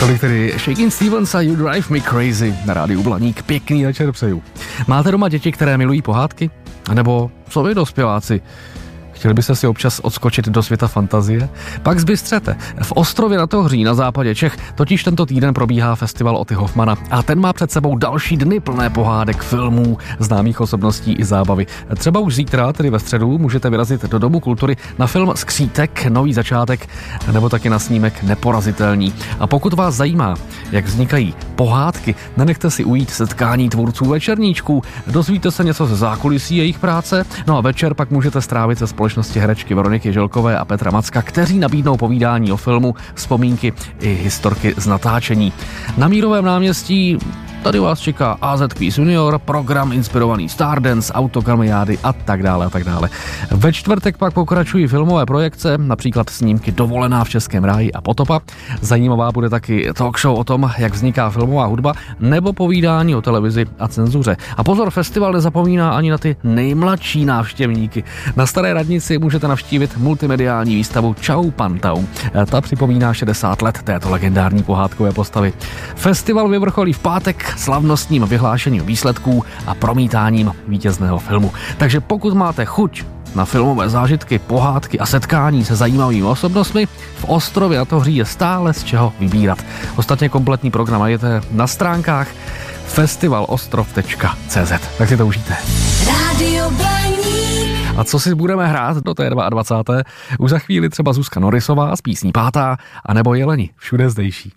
Tolik tedy Shakin' Stevens a You Drive Me Crazy na rádiu Blaník. Pěkný večer přeju. Máte doma děti, které milují pohádky? A nebo co vy dospěláci? Chtěli byste si občas odskočit do světa fantazie? Pak zbystřete. V Ostrově nad Ohří na západě Čech totiž tento týden probíhá festival Otty Hoffmana a ten má před sebou další dny plné pohádek, filmů, známých osobností i zábavy. Třeba už zítra, tedy ve středu, můžete vyrazit do Domu kultury na film Skřítek, Nový začátek, nebo taky na snímek Neporazitelní. A pokud vás zajímá, jak vznikají pohádky, nenechte si ujít setkání tvůrců Večerníčků, dozvíte se něco ze zákulisí jejich práce, no a večer pak můžete strávit se společností herečky Veroniky Želkové a Petra Macka, kteří nabídnou povídání o filmu, vzpomínky i historky z natáčení. Na Mírovém náměstí tady vás čeká AZ Quiz Junior, program inspirovaný Stardance, autokamiády a tak dále a tak dále. Ve čtvrtek pak pokračují filmové projekce, například snímky Dovolená v Českém ráji a Potopa. Zajímavá bude taky talk show o tom, jak vzniká filmová hudba, nebo povídání o televizi a cenzuře. A pozor, festival nezapomíná ani na ty nejmladší návštěvníky. Na Staré radnici můžete navštívit multimediální výstavu Čau Pantau. Ta připomíná 60 let této legendární pohádkové postavy. Festival vyvrcholí v pátek slavnostním vyhlášením výsledků a promítáním vítězného filmu. Takže pokud máte chuť na filmové zážitky, pohádky a setkání se zajímavými osobnostmi, v Ostrově nad Ohří je stále z čeho vybírat. Ostatně kompletní program najděte na stránkách festivalostrov.cz. Tak si to užijte. Radio Blaník. A co si budeme hrát do té 22. Už za chvíli třeba Zuzka Norisová s písní Pátá, anebo Jeleni, všude zdejší.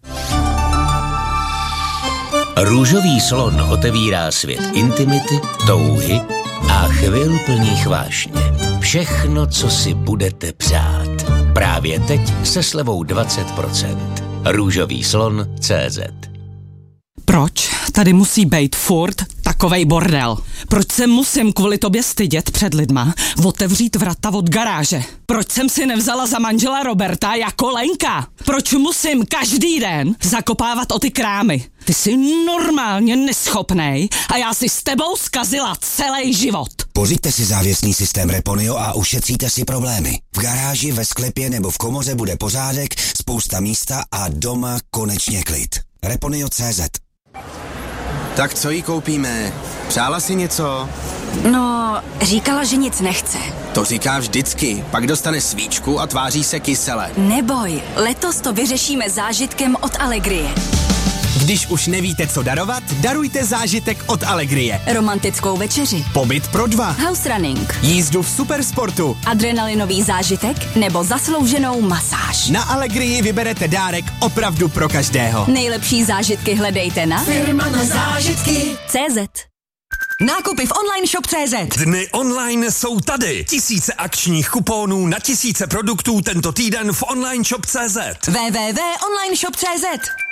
Růžový slon otevírá svět intimity, touhy a chvil plných vášně. Všechno, co si budete přát. Právě teď se slevou 20%. Růžový slon.cz. Proč tady musí bejt furt takovej bordel? Proč se musím kvůli tobě stydět před lidma otevřít vrata od garáže? Proč jsem si nevzala za manžela Roberta jako Lenka? Proč musím každý den zakopávat o ty krámy? Ty jsi normálně neschopnej a já si s tebou zkazila celý život. Pořiďte si závěsný systém Reponio a ušetříte si problémy. V garáži, ve sklepě nebo v komoře bude pořádek, spousta místa a doma konečně klid. Reponio.cz. Tak co jí koupíme? Přála si něco? No, říkala, že nic nechce. To říká vždycky, pak dostane svíčku a tváří se kysele. Neboj, letos to vyřešíme zážitkem od Allegrie. Když už nevíte, co darovat, darujte zážitek od Allegrie. Romantickou večeři, Pobyt pro 2, house running, jízdu v supersportu, adrenalinový zážitek nebo zaslouženou masáž. Na Allegrii vyberete dárek opravdu pro každého. Nejlepší zážitky hledejte na Firma na zážitky CZ. Nákupy v online shop.cz. Dny online jsou tady. Tisíce akčních kuponů na tisíce produktů tento týden v online shop.cz. www.onlineshop.cz.